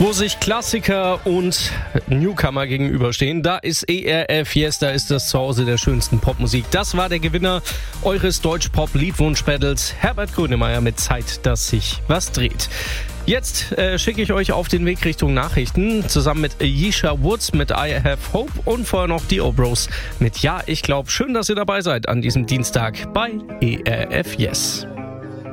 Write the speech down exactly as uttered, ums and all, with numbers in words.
Wo sich Klassiker und Newcomer gegenüberstehen, da ist E R F Yes, da ist das Zuhause der schönsten Popmusik. Das war der Gewinner eures Deutsch-Pop-Liedwunsch-Battles, Herbert Grönemeyer mit Zeit, dass sich was dreht. Jetzt äh, schicke ich euch auf den Weg Richtung Nachrichten, zusammen mit Yesha Woods mit I Have Hope und vorher noch die Obros mit Ja, ich glaub. Schön, dass ihr dabei seid an diesem Dienstag bei E R F Yes.